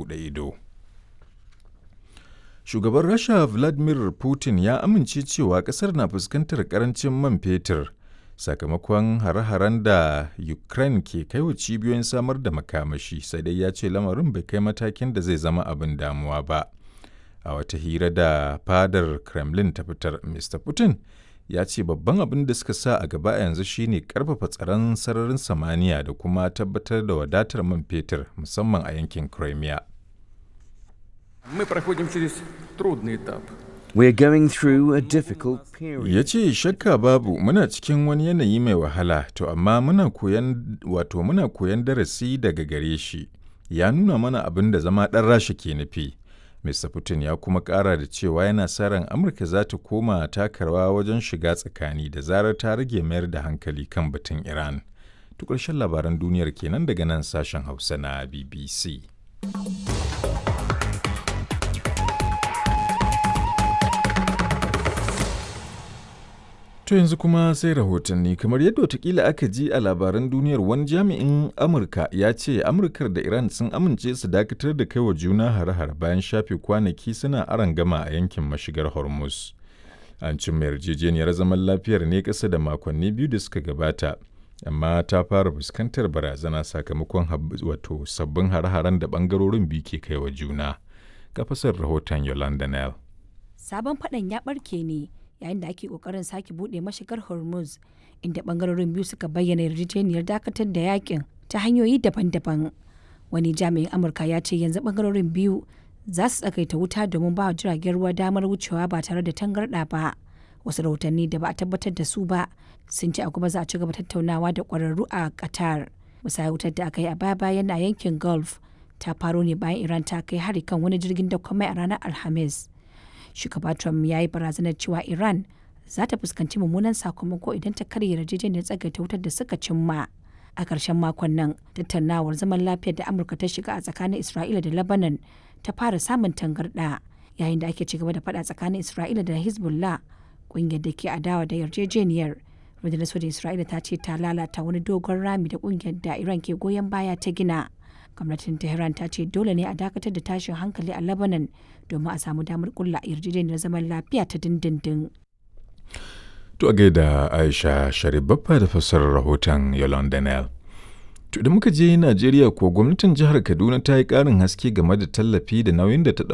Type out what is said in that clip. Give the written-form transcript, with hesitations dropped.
buɗe ido. Shugaban Rasha Vladimir Putin ya amince cewa ƙasar na fuskantar ƙarancin man fetur sakamakon hare-haren da Ukraine ke kai wa cibiyoyin samar da makamashi, sai dai ya ce lamarin bai kai matakin da zai zama abin damuwa ba. A wata hira da fadar Kremlin ta fitar, Mr. Putin ya ce babban abin da suka sa a gaba yanzu shine ƙarfafa tsaron sararin samaniya da kuma tabbatar da wadatar man fetur musamman a yankin Crimea. We're going through a difficult period. Ya ce shakka babu muna cikin wani yanayi mai wahala, to amma muna koyan darasi daga gare shi. Ya nuna mana abin da zama ɗan Rasha ke nufi. Mr. Putin ya kuma ƙara da cewa yana sa ran Amurka za ta koma taka rawa wajen shiga tsakani da zarar ta rage mayar da hankali kan batun Iran. To ƙarshen labaran duniyar kenan daga nan sashen Hausa na BBC. To yanzu kuma sai rahotanni, kamar yadda watakila aka ji a labaran duniyar, wani jami'in Amurka ya ce Amurkar da Iran sun amince su dakatar da kai wa juna hare-hare bayan shafe kwanaki suna arangama a yankin mashigar Hormuz. An cimma yarjejeniyar zaman lafiyar ne ƙasa da makonni biyu da suka gabata, amma ta fara fuskantar barazana sakamakon sabbin hare-haren da ɓangarorin biyu ke kai wa juna. Ga fasar rahoton Yolanda Nell. Sabon faɗan ya ɓarke ne yayin da ake kokarin sake bude mashigar Hormuz, inda bangarorin biyu suka bayyana yarjejeniyar dakatar da yakin ta hanyoyi daban-daban. Wani jami'in Amurka ya ce yanzu bangarorin biyu za su tsakaita wuta domin ba wa jiragen ruwa damar wucewa ba tare da tangarɗa ba. Wasu rahotanni da ba a tabbatar da su ba sun ce a kuma za a ci gaba tattaunawa da ƙwararru a Qatar. Musayar wutar da aka yi a baya-bayan a yankin Gulf ta faro ne bayan Iran ta kai hari kan wani jirgin dakon mai a ranar Alhamis. Shugaba Trump ya yi barazanar cewa Iran za ta fuskanci mummunan sakamako idan ta karya yarjejeniyar tsagaita wutar da suka cimma. A ƙarshen makon nan, tattaunawar zaman lafiyar da Amurka ta shiga a tsakanin Isra'ila da Lebanon ta fara samun tangarɗa, yayin da ake ci gaba da faɗa tsakanin Isra'ila da Hezbollah, ƙungiyar da ke adawa da yarjejeniyar. Rundunar sojin Isra'ila ta ce ta lalata wani dogon rami da ƙungiyar da Iran ke goyon baya ta gina. Gwamnatin Tehran ta ce dole ne a dakatar da tashin hankali a Lebanon domin a samu damar kulla yarjejeniyar zaman lafiya ta dindindin. To a gaida Aisha Sharif Baffa da fassarar rahoton Yolanda Nell. To da muka je Najeriya ko gwamnatin jihar Kaduna ta yi ƙarin haske game da tallafi da nauyin da ta